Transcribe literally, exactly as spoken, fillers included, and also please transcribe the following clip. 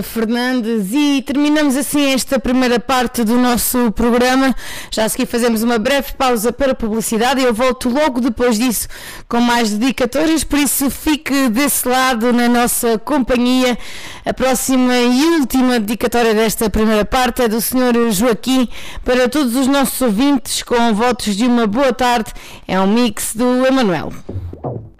Fernandes, e terminamos assim esta primeira parte do nosso programa. Já a seguir fazemos uma breve pausa para publicidade e eu volto logo depois disso com mais dedicatórias, por isso fique desse lado na nossa companhia. A próxima e última dedicatória desta primeira parte é do senhor Joaquim para todos os nossos ouvintes, com votos de uma boa tarde. É um mix do Emanuel.